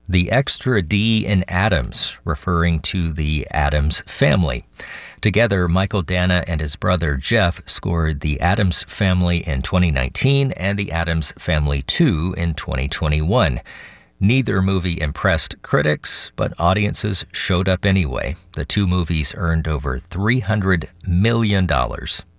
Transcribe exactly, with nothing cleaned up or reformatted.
the extra D in Addams, referring to the Addams Family. Together, Michael Dana and his brother Jeff scored The Addams Family in twenty nineteen and The Addams Family two in twenty twenty-one. Neither movie impressed critics, but audiences showed up anyway. The two movies earned over three hundred million dollars.